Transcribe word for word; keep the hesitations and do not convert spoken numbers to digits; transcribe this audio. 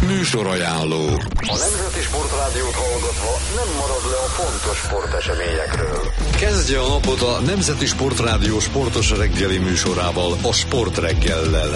műsorajánló. A Nemzeti Sportrádiót hallgatva nem marad le a fontos sporteseményekről. Kezdje a napot a Nemzeti Sportrádió sportos reggeli műsorával, a Sportreggellel.